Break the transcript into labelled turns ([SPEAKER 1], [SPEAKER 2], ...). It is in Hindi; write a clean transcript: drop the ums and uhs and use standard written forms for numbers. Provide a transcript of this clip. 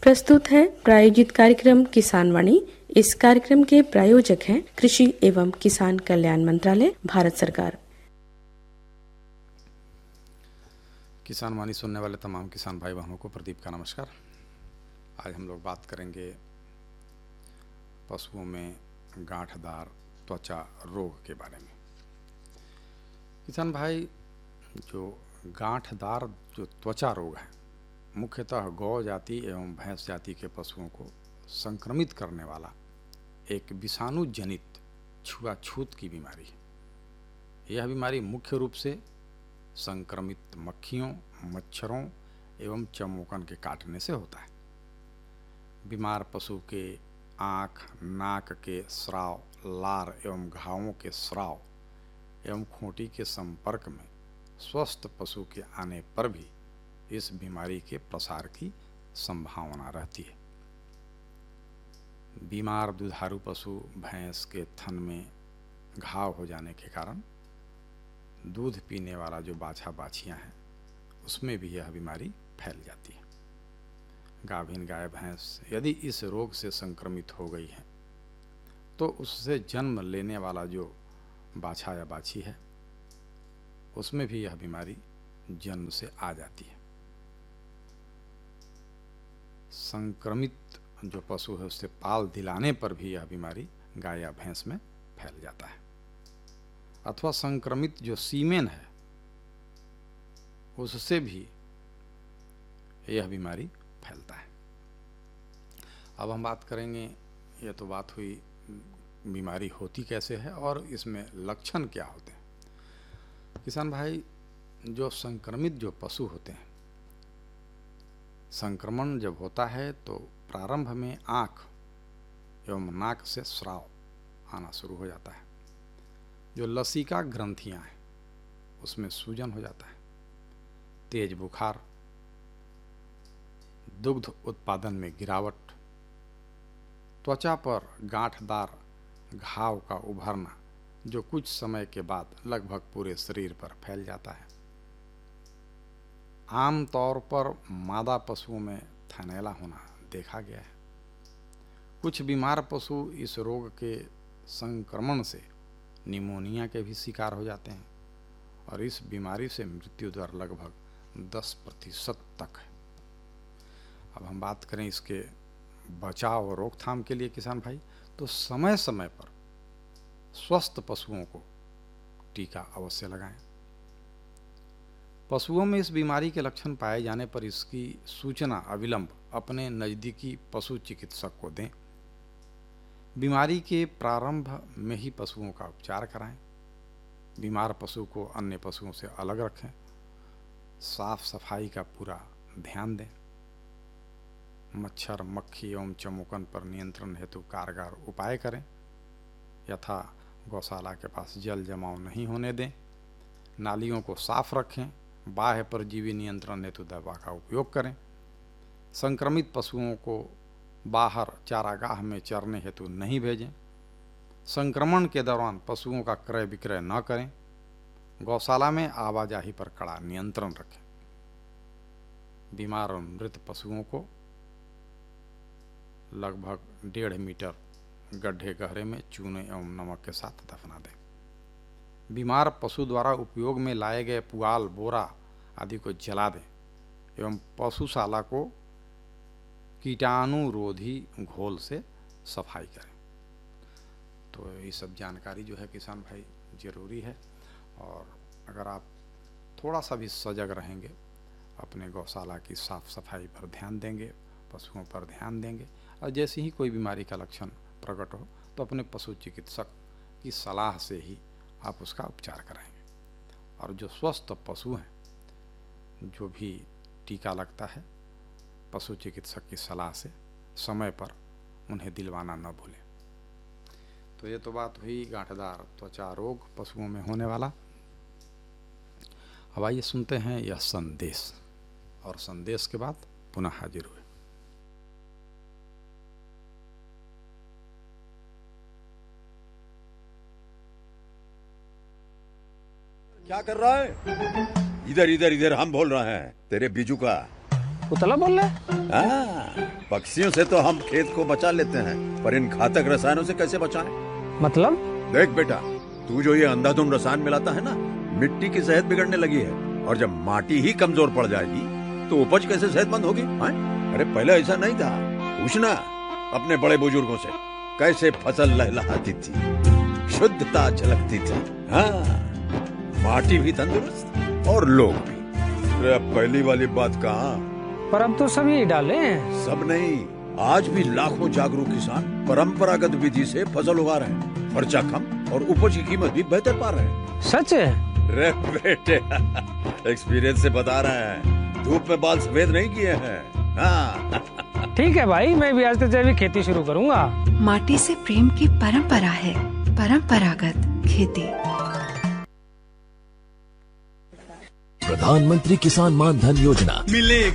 [SPEAKER 1] प्रस्तुत है प्रायोजित कार्यक्रम किसान वाणी। इस कार्यक्रम के प्रायोजक हैं कृषि एवं किसान कल्याण मंत्रालय, भारत सरकार।
[SPEAKER 2] किसान वाणी सुनने वाले तमाम किसान भाई बहनों को प्रदीप का नमस्कार। आज हम लोग बात करेंगे पशुओं में गांठदार त्वचा रोग के बारे में। किसान भाई, जो गांठदार जो त्वचा रोग है, मुख्यतः गौ जाति एवं भैंस जाति के पशुओं को संक्रमित करने वाला एक विषाणु जनित छुआछूत की बीमारी है। यह बीमारी मुख्य रूप से संक्रमित मक्खियों, मच्छरों एवं चमोकन के काटने से होता है। बीमार पशु के आँख, नाक के स्राव, लार एवं घावों के स्राव एवं खूंटी के संपर्क में स्वस्थ पशु के आने पर भी इस बीमारी के प्रसार की संभावना रहती है। बीमार दुधारू पशु भैंस के थन में घाव हो जाने के कारण दूध पीने वाला जो बाछा बाछियां हैं, उसमें भी यह बीमारी फैल जाती है। गाभिन गाय भैंस यदि इस रोग से संक्रमित हो गई है तो उससे जन्म लेने वाला जो बाछा या बाछी है, उसमें भी यह बीमारी जन्म से आ जाती है। संक्रमित जो पशु है उससे पाल दिलाने पर भी यह बीमारी गाय या भैंस में फैल जाता है, अथवा संक्रमित जो सीमेन है उससे भी यह बीमारी फैलता है। अब हम बात करेंगे, यह तो बात हुई बीमारी होती कैसे है और इसमें लक्षण क्या होते हैं। किसान भाई, जो संक्रमित जो पशु होते हैं, संक्रमण जब होता है तो प्रारंभ में आँख एवं नाक से स्राव आना शुरू हो जाता है। जो लसिका ग्रंथियां हैं उसमें सूजन हो जाता है, तेज बुखार, दुग्ध उत्पादन में गिरावट, त्वचा पर गांठदार घाव का उभरना जो कुछ समय के बाद लगभग पूरे शरीर पर फैल जाता है। आम तौर पर मादा पशुओं में थनैला होना देखा गया है। कुछ बीमार पशु इस रोग के संक्रमण से निमोनिया के भी शिकार हो जाते हैं और इस बीमारी से मृत्यु दर लगभग 10% तक है। अब हम बात करें इसके बचाव और रोकथाम के लिए किसान भाई, तो समय समय पर स्वस्थ पशुओं को टीका अवश्य लगाएं। पशुओं में इस बीमारी के लक्षण पाए जाने पर इसकी सूचना अविलंब अपने नज़दीकी पशु चिकित्सक को दें। बीमारी के प्रारंभ में ही पशुओं का उपचार कराएं। बीमार पशु को अन्य पशुओं से अलग रखें। साफ सफाई का पूरा ध्यान दें। मच्छर, मक्खी एवं चमोकन पर नियंत्रण हेतु कारगर उपाय करें। यथा गौशाला के पास जल जमाव नहीं होने दें। नालियों को साफ रखें। बाह्य परजीवी नियंत्रण हेतु दवा का उपयोग करें। संक्रमित पशुओं को बाहर चारागाह में चरने हेतु नहीं भेजें। संक्रमण के दौरान पशुओं का क्रय विक्रय न करें। गौशाला में आवाजाही पर कड़ा नियंत्रण रखें। बीमार और मृत पशुओं को लगभग 1.5 मीटर गड्ढे गहरे में चूने एवं नमक के साथ दफना दें। बीमार पशु द्वारा उपयोग में लाए गए पुआल, बोरा आदि को जला दें एवं पशुशाला को कीटाणुरोधी घोल से सफाई करें। तो ये सब जानकारी जो है किसान भाई जरूरी है, और अगर आप थोड़ा सा भी सजग रहेंगे, अपने गौशाला की साफ सफाई पर ध्यान देंगे, पशुओं पर ध्यान देंगे, और जैसे ही कोई बीमारी का लक्षण प्रकट हो तो अपने पशु चिकित्सक की सलाह से ही आप उसका उपचार कराएंगे। और जो स्वस्थ पशु हैं, जो भी टीका लगता है, पशु चिकित्सक की सलाह से समय पर उन्हें दिलवाना न भूलें। तो ये तो बात हुई गांठदार त्वचा रोग पशुओं में होने वाला। अब आइए सुनते हैं यह संदेश, और संदेश के बाद पुनः हाजिर हुए।
[SPEAKER 3] क्या कर रहा है? इधर इधर इधर हम बोल रहे हैं तेरे बीजू का। उतला बोल रहे?
[SPEAKER 4] पक्षियों से तो हम खेत को बचा लेते हैं, पर इन घातक रसायनों से कैसे बचाएं?
[SPEAKER 3] मतलब?
[SPEAKER 4] देख बेटा, तू जो ये अंधाधुंध रसायन मिलाता है ना, मिट्टी की सेहत बिगड़ने लगी है। और जब माटी ही कमजोर पड़ जाएगी तो उपज कैसे सेहतमंद होगी? अरे पहले ऐसा नहीं था। पूछना अपने बड़े बुजुर्गों से, कैसे फसल लहलहाती थी, शुद्धता झलकती थी। हाँ, माटी भी तंदुरुस्त और लोग भी। अरे अब पहली वाली बात कहाँ?
[SPEAKER 3] पर अब तो सब यही डाले हैं।
[SPEAKER 4] सब नहीं, आज भी लाखों जागरूक किसान परंपरागत विधि से फसल उगा रहे हैं। खर्चा कम और उपज की कीमत भी बेहतर पा रहे हैं।
[SPEAKER 3] सच है?
[SPEAKER 4] रे बेटे, एक्सपीरियंस से बता रहे हैं, धूप में बाल सफेद नहीं किए हैं। हाँ।
[SPEAKER 3] ठीक है भाई, मैं भी आज से जैविक खेती शुरू करूंगा।
[SPEAKER 5] माटी से प्रेम की परंपरा है, परंपरागत खेती।
[SPEAKER 6] प्रधानमंत्री किसान मान धन योजना
[SPEAKER 7] मिले